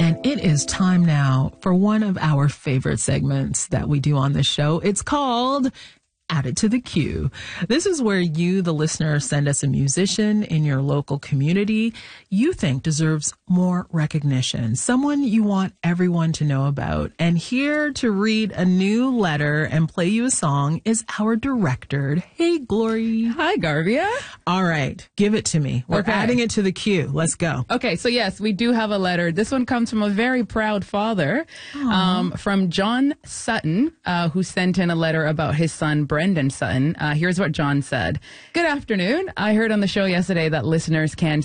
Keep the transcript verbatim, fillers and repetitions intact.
And it is time now for one of our favorite segments that we do on the show. It's called Add It to the Queue. This is where you, the listener, send us a musician in your local community you think deserves more recognition, someone you want everyone to know about. And here to read a new letter and play you a song is our director. Hey, Glory. Hi, Garvia. All right, give it to me. We're Okay. adding it to the queue. Let's go. Okay, so yes, we do have a letter. This one comes from a very proud father, um, from John Sutton, uh, who sent in a letter about his son, Brendan Sutton. Uh, here's what John said. Good afternoon. I heard on the show yesterday that listeners can